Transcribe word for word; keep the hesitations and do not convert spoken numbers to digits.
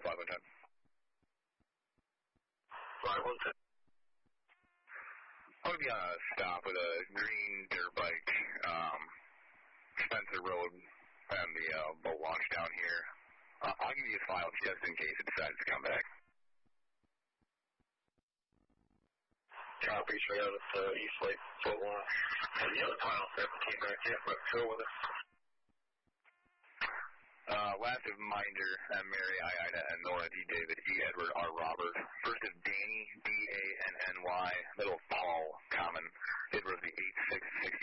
five one ten. five one ten. I'm going to be on a stop with a green dirt bike, um, Spencer Road, and the uh, boat launch down here. Uh, I'll give you a file just in case it decides to come back. Copy, straight out of the East Lake boat launch. And the other file hasn't came back yet, but go with it. Uh, last of Minder, M. Mary, I, Ida, and Nora, D. David, E. Edward, R. Robert. First of Danny, D. A. N. N. Y. Middle of Paul, Common. It was the eight six six.